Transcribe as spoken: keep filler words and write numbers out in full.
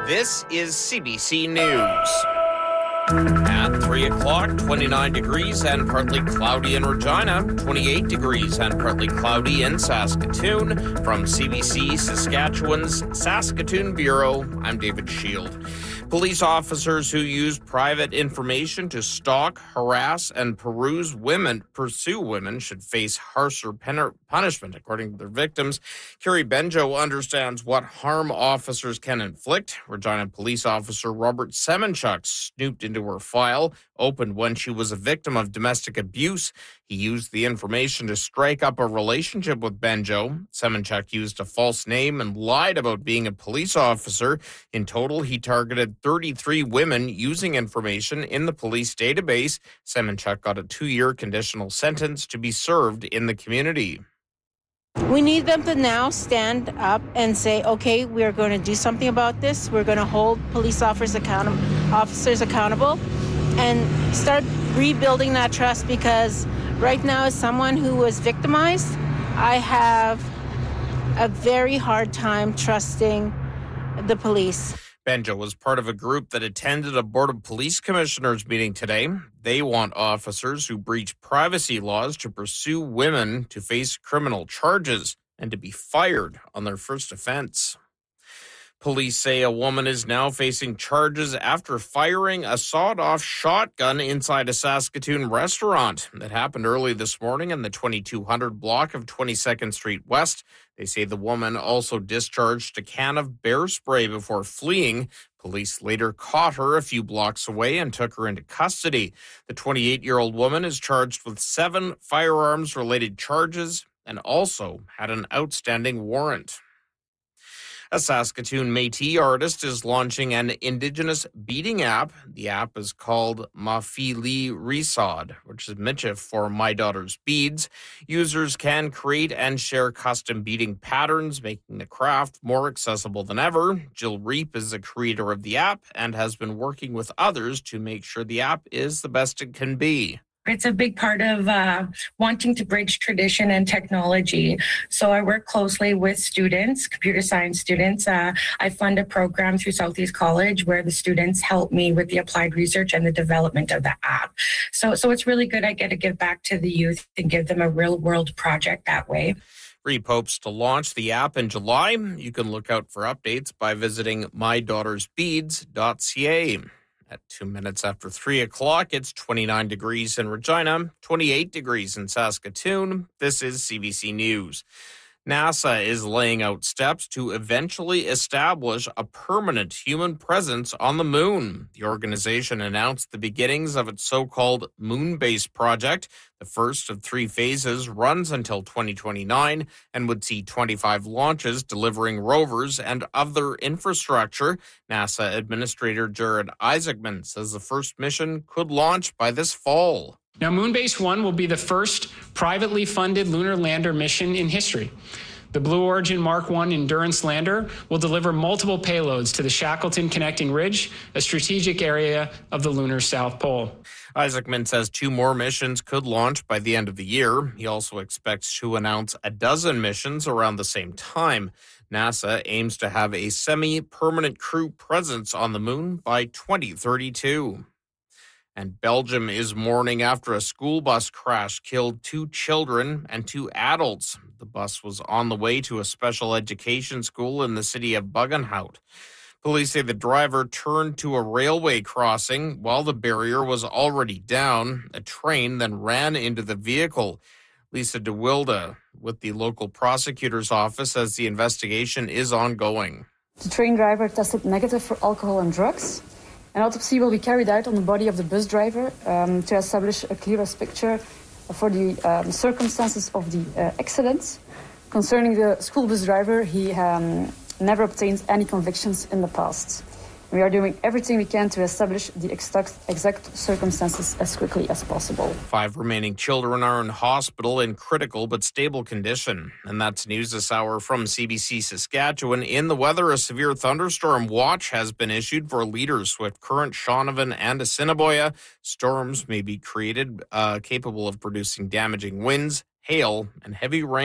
This is C B C News. At three o'clock, twenty-nine degrees and partly cloudy in Regina, twenty-eight degrees and partly cloudy in Saskatoon. From C B C Saskatchewan's Saskatoon Bureau, I'm David Shield. Police officers who use private information to stalk, harass, and peruse women, pursue women should face harsher pen- punishment, according to their victims. Carrie Benjo understands what harm officers can inflict. Regina police officer Robert Semenchuk snooped into her file, opened when she was a victim of domestic abuse. He used the information to strike up a relationship with Benjo. Semenchuk used a false name and lied about being a police officer. In total, he targeted thirty-three women using information in the police database. Semenchuk got a two-year conditional sentence to be served in the community. We need them to now stand up and say, okay, we're going to do something about this. We're going to hold police officers accountable, officers accountable and start rebuilding that trust, because right now, as someone who was victimized, I have a very hard time trusting the police. Benjo was part of a group that attended a Board of Police Commissioners meeting today. They want officers who breach privacy laws to pursue women to face criminal charges and to be fired on their first offense. Police say a woman is now facing charges after firing a sawed-off shotgun inside a Saskatoon restaurant. That happened early this morning in the twenty-two hundred block of twenty-second Street West. They say the woman also discharged a can of bear spray before fleeing. Police later caught her a few blocks away and took her into custody. The twenty-eight-year-old woman is charged with seven firearms-related charges and also had an outstanding warrant. A Saskatoon Métis artist is launching an Indigenous beading app. The app is called Mafili Risod, which is Michif for My Daughter's Beads. Users can create and share custom beading patterns, making the craft more accessible than ever. Jill Reap is the creator of the app and has been working with others to make sure the app is the best it can be. It's a big part of uh, wanting to bridge tradition and technology. So I work closely with students, computer science students. Uh, I fund a program through Southeast College where the students help me with the applied research and the development of the app. So, so it's really good. I get to give back to the youth and give them a real world project that way. Reap hopes to launch the app in July. You can look out for updates by visiting my daughters beads dot c a. At two minutes after three o'clock, it's twenty-nine degrees in Regina, twenty-eight degrees in Saskatoon. This is C B C News. NASA is laying out steps to eventually establish a permanent human presence on the moon. The organization announced the beginnings of its so-called Moonbase project. The first of three phases runs until twenty twenty-nine and would see twenty-five launches delivering rovers and other infrastructure. NASA Administrator Jared Isaacman says the first mission could launch by this fall. Now, Moonbase one will be the first privately funded lunar lander mission in history. The Blue Origin Mark one Endurance lander will deliver multiple payloads to the Shackleton Connecting Ridge, a strategic area of the lunar South Pole. Isaacman says two more missions could launch by the end of the year. He also expects to announce a dozen missions around the same time. NASA aims to have a semi-permanent crew presence on the moon by twenty thirty-two. And Belgium is mourning after a school bus crash killed two children and two adults. The bus was on the way to a special education school in the city of Buggenhout. Police say the driver turned to a railway crossing while the barrier was already down. A train then ran into the vehicle. Lisa DeWilde with the local prosecutor's office says the investigation is ongoing. The train driver tested negative for alcohol and drugs. An autopsy will be carried out on the body of the bus driver um, to establish a clearest picture for the um, circumstances of the uh, accident. Concerning the school bus driver, he um, never obtained any convictions in the past. We are doing everything we can to establish the exact, exact circumstances as quickly as possible. Five remaining children are in hospital in critical but stable condition. And that's news this hour from C B C Saskatchewan. In the weather, a severe thunderstorm watch has been issued for Leader, Swift Current, Shaunavon, and Assiniboia. Storms may be created uh, capable of producing damaging winds, hail, and heavy rain.